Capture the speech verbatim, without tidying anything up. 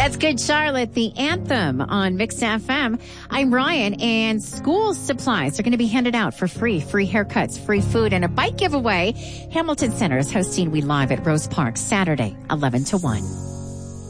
That's Good Charlotte, the anthem on Mix F M. I'm Ryan, and school supplies are going to be handed out for free. Free haircuts, free food, and a bike giveaway. Hamilton Center is hosting We Live at Rose Park Saturday, eleven to one.